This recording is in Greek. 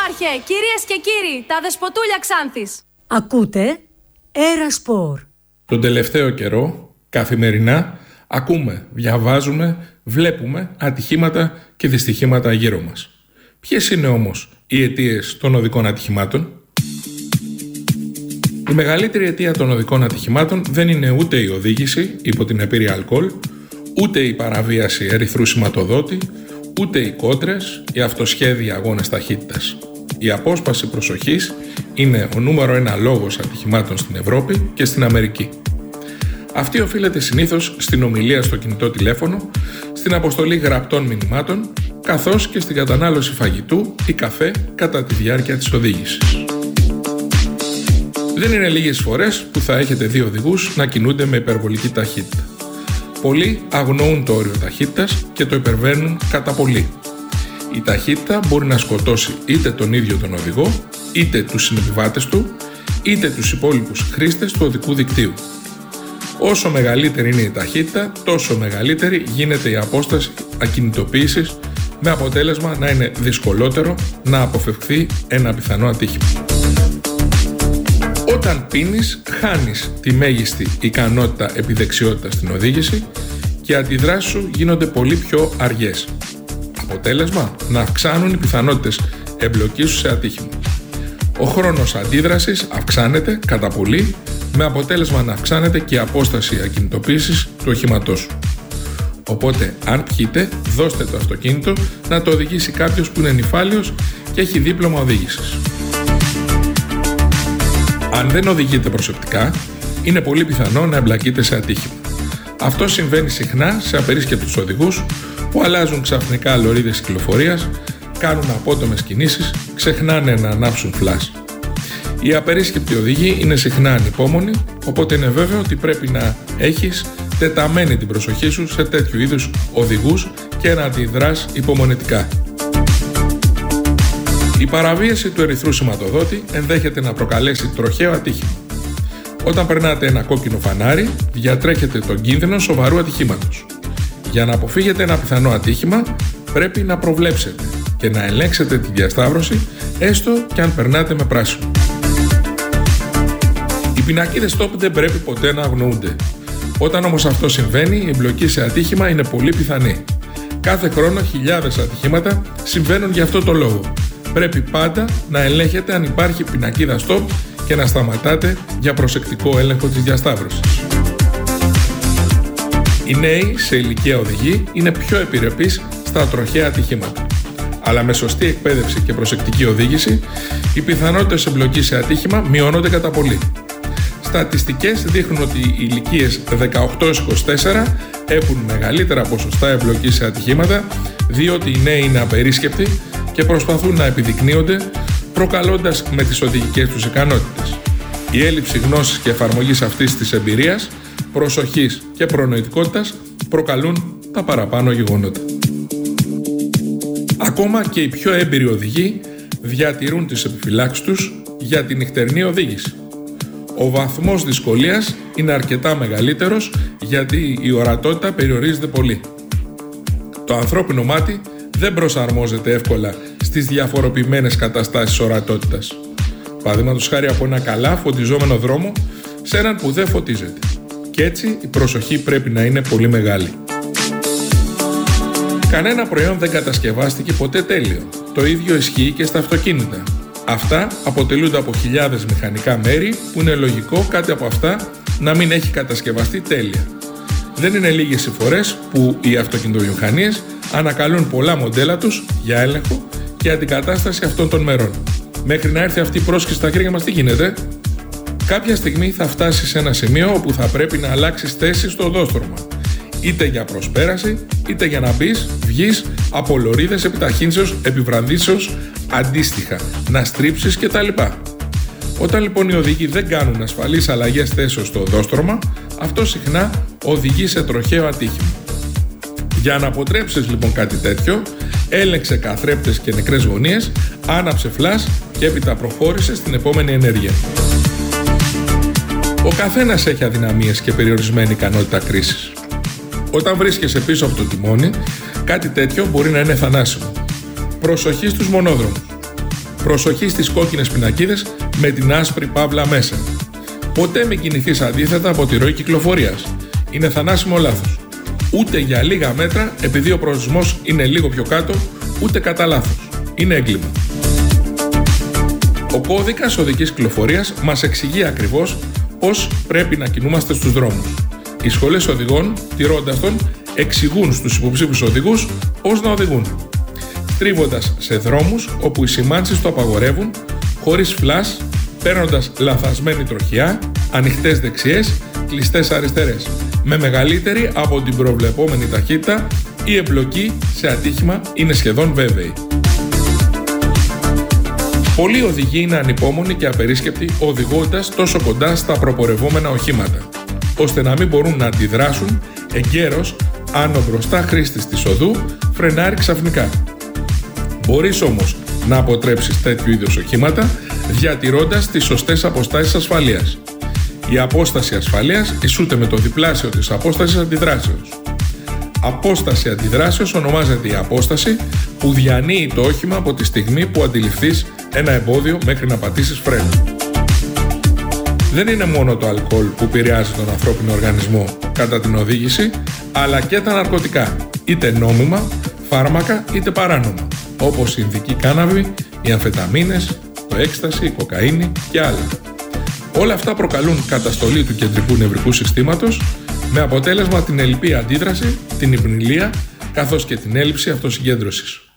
Δήμαρχε, κυρίες και κύριοι, τα δεσποτούλια Ξάνθης. Ακούτε Έρα Σπορ. Τον τελευταίο καιρό, καθημερινά, ακούμε, διαβάζουμε, βλέπουμε ατυχήματα και δυστυχήματα γύρω μας. Ποιες είναι όμως οι αιτίες των οδικών ατυχημάτων? Η μεγαλύτερη αιτία των οδικών ατυχημάτων δεν είναι ούτε η οδήγηση υπό την επήρεια αλκοόλ, ούτε η παραβίαση ερυθρού σηματοδότη, ούτε οι κόντρες, οι αυτοσχέδιοι αγώνες ταχύτητας. Η απόσπαση προσοχής είναι ο νούμερο 1 λόγος ατυχημάτων στην Ευρώπη και στην Αμερική. Αυτή οφείλεται συνήθως στην ομιλία στο κινητό τηλέφωνο, στην αποστολή γραπτών μηνυμάτων, καθώς και στην κατανάλωση φαγητού ή καφέ κατά τη διάρκεια της οδήγησης. Δεν είναι λίγες φορές που θα έχετε δει οδηγούς να κινούνται με υπερβολική ταχύτητα. Πολλοί αγνοούν το όριο ταχύτητας και το υπερβαίνουν κατά πολύ. Η ταχύτητα μπορεί να σκοτώσει είτε τον ίδιο τον οδηγό, είτε τους συνεπιβάτες του, είτε τους υπόλοιπους χρήστες του οδικού δικτύου. Όσο μεγαλύτερη είναι η ταχύτητα, τόσο μεγαλύτερη γίνεται η απόσταση ακινητοποίησης, με αποτέλεσμα να είναι δυσκολότερο να αποφευχθεί ένα πιθανό ατύχημα. Όταν πίνεις, χάνεις τη μέγιστη ικανότητα επιδεξιότητα στην οδήγηση και οι αντιδράσεις σου γίνονται πολύ πιο αργές. Αποτέλεσμα, να αυξάνουν οι πιθανότητες εμπλοκής σου σε ατύχημα. Ο χρόνος αντίδρασης αυξάνεται κατά πολύ, με αποτέλεσμα να αυξάνεται και η απόσταση ακινητοποίησης του οχήματός σου. Οπότε, αν πιείτε, δώστε το αυτοκίνητο να το οδηγήσει κάποιος που είναι νηφάλιος και έχει δίπλωμα οδήγησης. Αν δεν οδηγείτε προσεκτικά, είναι πολύ πιθανό να εμπλακείτε σε ατύχημα. Αυτό συμβαίνει συχνά σε απερίσκεπτους οδηγούς που αλλάζουν ξαφνικά λωρίδες κυκλοφορίας, κάνουν απότομες κινήσεις, ξεχνάνε να ανάψουν φλας. Οι απερίσκεπτοι οδηγοί είναι συχνά ανυπόμονοι, οπότε είναι βέβαιο ότι πρέπει να έχεις τεταμένη την προσοχή σου σε τέτοιου είδους οδηγούς και να αντιδράς υπομονετικά. Η παραβίαση του ερυθρού σηματοδότη ενδέχεται να προκαλέσει τροχαίο ατύχημα. Όταν περνάτε ένα κόκκινο φανάρι, διατρέχετε τον κίνδυνο σοβαρού ατυχήματος. Για να αποφύγετε ένα πιθανό ατύχημα, πρέπει να προβλέψετε και να ελέγξετε τη διασταύρωση, έστω και αν περνάτε με πράσινο. Οι πινακίδες stop δεν πρέπει ποτέ να αγνοούνται. Όταν όμως αυτό συμβαίνει, η εμπλοκή σε ατύχημα είναι πολύ πιθανή. Κάθε χρόνο χιλιάδες ατυχήματα συμβαίνουν για αυτό το λόγο. Πρέπει πάντα να ελέγχετε αν υπάρχει πινακίδα stop και να σταματάτε για προσεκτικό έλεγχο της διασταύρωσης. Οι νέοι σε ηλικία οδηγοί είναι πιο επιρρεπείς στα τροχαία ατυχήματα. Αλλά με σωστή εκπαίδευση και προσεκτική οδήγηση, οι πιθανότητες εμπλοκής σε ατύχημα μειώνονται κατά πολύ. Στατιστικές δείχνουν ότι οι ηλικίες 18-24 έχουν μεγαλύτερα ποσοστά εμπλοκής σε ατυχήματα, διότι οι νέοι είναι απερίσκεπτοι και προσπαθούν να επιδεικνύονται, προκαλώντας με τις οδηγικές τους ικανότητες. Η έλλειψη γνώσης και εφαρμογής αυτής της εμπειρίας, προσοχής και προνοητικότητας προκαλούν τα παραπάνω γεγονότα. Ακόμα και οι πιο έμπειροι οδηγοί διατηρούν τις επιφυλάξεις τους για την νυχτερινή οδήγηση. Ο βαθμός δυσκολίας είναι αρκετά μεγαλύτερος γιατί η ορατότητα περιορίζεται πολύ. Το ανθρώπινο μάτι δεν προσαρμόζεται εύκολα στις διαφοροποιημένες καταστάσεις ορατότητας. Παραδείγματος χάρη από ένα καλά φωτιζόμενο δρόμο σε έναν που δεν φωτίζεται. Και έτσι η προσοχή πρέπει να είναι πολύ μεγάλη. Κανένα προϊόν δεν κατασκευάστηκε ποτέ τέλειο. Το ίδιο ισχύει και στα αυτοκίνητα. Αυτά αποτελούνται από χιλιάδες μηχανικά μέρη που είναι λογικό κάτι από αυτά να μην έχει κατασκευαστεί τέλεια. Δεν είναι λίγες οι φορές που οι αυτοκινητοβιομηχανίες ανακαλούν πολλά μοντέλα τους για έλεγχο και αντικατάσταση αυτών των μερών. Μέχρι να έρθει αυτή η πρόσκληση στα χέρια μας, τι γίνεται? Κάποια στιγμή θα φτάσει σε ένα σημείο όπου θα πρέπει να αλλάξεις θέση στο οδόστρωμα. Είτε για προσπέραση, είτε για να μπεις, βγεις από λωρίδες επιταχύνσεως, επιβραδύσεως, αντίστοιχα, να στρίψεις κτλ. Όταν λοιπόν οι οδηγοί δεν κάνουν ασφαλείς αλλαγές θέσεως στο οδόστρωμα, αυτό συχνά οδηγεί σε τροχαίο ατύχημα. Για να αποτρέψεις λοιπόν κάτι τέτοιο, έλεξε καθρέπτες και νεκρές γωνίες, άναψε φλας και έπειτα προχώρησε στην επόμενη ενέργεια. Ο καθένας έχει αδυναμίες και περιορισμένη ικανότητα κρίσης. Όταν βρίσκεσαι πίσω από το τιμόνι, κάτι τέτοιο μπορεί να είναι θανάσιμο. Προσοχή στους μονόδρομους. Προσοχή στις κόκκινες πινακίδες με την άσπρη παύλα μέσα. Ποτέ μην κινηθείς αντίθετα από τη ροή κυκλοφορίας. Είναι θανάσιμο λάθος. Ούτε για λίγα μέτρα, επειδή ο προορισμός είναι λίγο πιο κάτω, ούτε κατά λάθος. Είναι έγκλημα. Ο κώδικας οδικής κυκλοφορίας μας εξηγεί ακριβώς πώς πρέπει να κινούμαστε στους δρόμους. Οι σχολές οδηγών, τηρώντας τον, εξηγούν στους υποψήφιους οδηγούς πώς να οδηγούν. Στρίβοντας σε δρόμους όπου οι σημάνσεις το απαγορεύουν, χωρίς φλας, παίρνοντας λαθασμένη τροχιά, ανοιχτές δεξιές, κλειστές αριστερές, με μεγαλύτερη από την προβλεπόμενη ταχύτητα, η εμπλοκή σε ατύχημα είναι σχεδόν βέβαιη. Πολλοί οδηγοί είναι ανυπόμονοι και απερίσκεπτοι οδηγώντας τόσο κοντά στα προπορευόμενα οχήματα, ώστε να μην μπορούν να αντιδράσουν εγκαίρως αν ο μπροστά χρήστης της οδού φρενάρει ξαφνικά. Μπορείς όμως να αποτρέψεις τέτοιου είδους οχήματα διατηρώντας τις σωστές αποστάσεις ασφαλείας. Η απόσταση ασφαλείας ισούται με το διπλάσιο της απόστασης αντιδράσεως. Απόσταση αντιδράσεως ονομάζεται η απόσταση που διανύει το όχημα από τη στιγμή που αντιληφθείς ένα εμπόδιο μέχρι να πατήσεις φρένο. Δεν είναι μόνο το αλκοόλ που επηρεάζει τον ανθρώπινο οργανισμό κατά την οδήγηση, αλλά και τα ναρκωτικά, είτε νόμιμα, φάρμακα είτε παράνομα, όπως η ινδική κάναβη, οι αμφεταμίνες, το έκσταση, η κοκαίνη και άλλα. Όλα αυτά προκαλούν καταστολή του κεντρικού νευρικού συστήματος, με αποτέλεσμα την ελλειπή αντίδραση, την υπνηλία, καθώς και την έλλειψη αυτοσυγκέντρωσης.